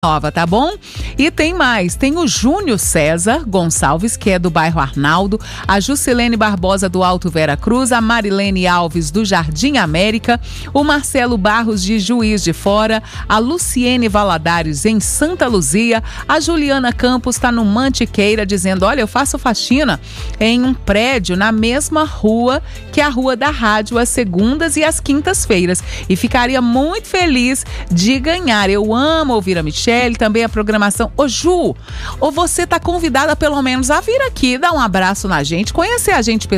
Nova, tá bom? E tem mais, tem o Júnior César Gonçalves, que é do bairro Arnaldo, a Juscelene Barbosa do Alto Vera Cruz, a Marilene Alves do Jardim América, o Marcelo Barros de Juiz de Fora, a Luciene Valadares em Santa Luzia, a Juliana Campos está no Mantiqueira dizendo, olha, eu faço faxina em um prédio na mesma rua que a Rua da Rádio, às segundas e às quintas-feiras, e ficaria muito feliz de ganhar. Eu amo ouvir a Michele, também a programação. Ô Ju, ou você tá convidada pelo menos a vir aqui, dar um abraço na gente, conhecer a gente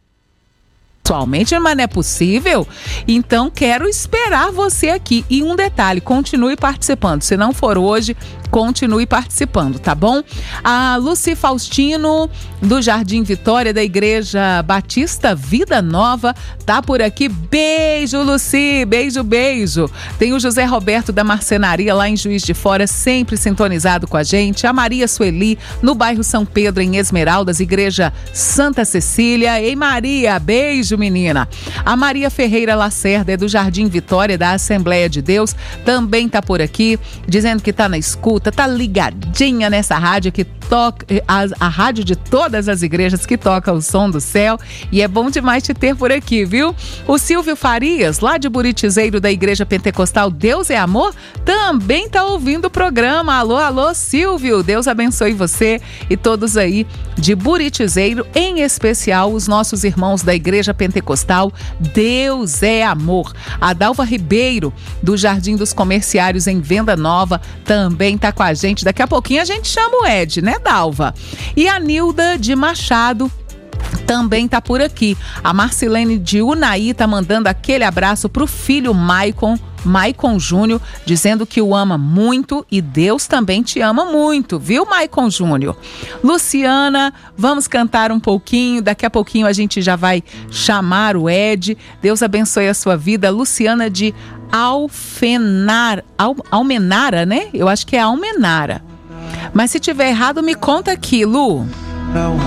pessoalmente, mas não é possível? Então quero esperar você aqui. E um detalhe, continue participando. Se não for hoje, continue participando, tá bom? A Luci Faustino, do Jardim Vitória, da Igreja Batista Vida Nova, tá por aqui. Beijo, Luci, beijo, beijo. Tem o José Roberto da Marcenaria, lá em Juiz de Fora, sempre sintonizado com a gente. A Maria Sueli, no bairro São Pedro, em Esmeraldas, Igreja Santa Cecília. Ei, Maria, beijo, menina. A Maria Ferreira Lacerda, é do Jardim Vitória, da Assembleia de Deus, também tá por aqui, dizendo que tá na escuta, tá ligadinha nessa rádio que toca, a rádio de todas as igrejas que toca o som do céu, e é bom demais te ter por aqui, viu? O Silvio Farias, lá de Buritizeiro, da Igreja Pentecostal Deus é Amor, também tá ouvindo o programa. Alô, alô, Silvio, Deus abençoe você e todos aí de Buritizeiro, em especial os nossos irmãos da Igreja Pentecostal Deus é Amor. A Dalva Ribeiro, do Jardim dos Comerciários, em Venda Nova, também tá com a gente. Daqui a pouquinho a gente chama o Ed, né, Dalva? E a Nilda de Machado também tá por aqui. A Marcilene de Unaí tá mandando aquele abraço pro filho Maicon Júnior, dizendo que o ama muito e Deus também te ama muito, viu, Maicon Júnior? Luciana, vamos cantar um pouquinho, daqui a pouquinho a gente já vai chamar o Ed. Deus abençoe a sua vida. Luciana de Almenara, né? Eu acho que é Almenara. Mas se tiver errado, me conta aqui, Lu.